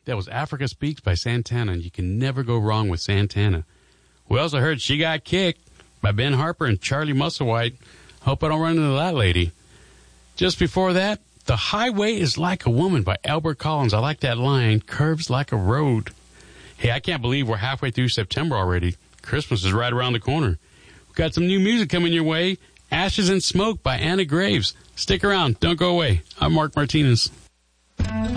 That was Africa Speaks by Santana, and you can never go wrong with Santana. We also heard She Got Kicked by Ben Harper and Charlie Musselwhite. Hope I don't run into that lady. Just before that, The Highway is Like a Woman by Albert Collins. I like that line, curves like a road. Hey, I can't believe we're halfway through September already. Christmas is right around the corner. We've got some new music coming your way. Ashes and Smoke by Anna Graves. Stick around. Don't go away. I'm Mark Martinez.